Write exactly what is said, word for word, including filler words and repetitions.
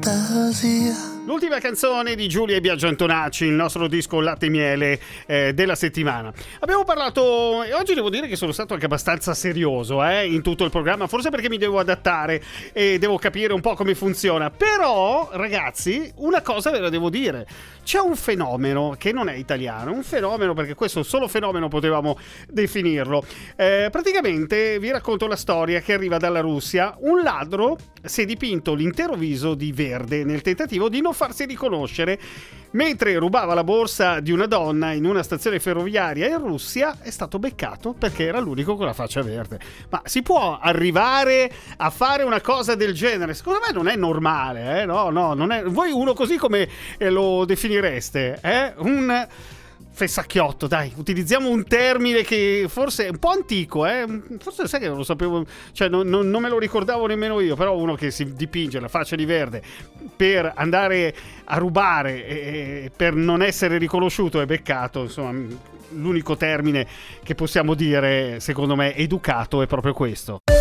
fantasia. L'ultima canzone di Giulia e Biagio Antonacci, il nostro disco Latte e Miele eh, della settimana. Abbiamo parlato, e oggi devo dire che sono stato anche abbastanza serioso eh, in tutto il programma, forse perché mi devo adattare e devo capire un po' come funziona. Però, ragazzi, una cosa ve la devo dire. C'è un fenomeno che non è italiano, un fenomeno, perché questo solo fenomeno potevamo definirlo. Eh, praticamente vi racconto la storia che arriva dalla Russia. Un ladro si è dipinto l'intero viso di verde nel tentativo di non farsi riconoscere. Mentre rubava la borsa di una donna in una stazione ferroviaria in Russia, è stato beccato perché era l'unico con la faccia verde. Ma si può arrivare a fare una cosa del genere? Secondo me non è normale, eh? No, no, non è. Voi uno così come eh, lo definireste? Eh? Un fessacchiotto, dai, utilizziamo un termine che forse è un po' antico, eh? Forse sai che non lo sapevo, cioè non, non, non me lo ricordavo nemmeno io, però uno che si dipinge la faccia di verde per andare a rubare e per non essere riconosciuto e beccato, insomma, l'unico termine che possiamo dire, secondo me, educato è proprio questo.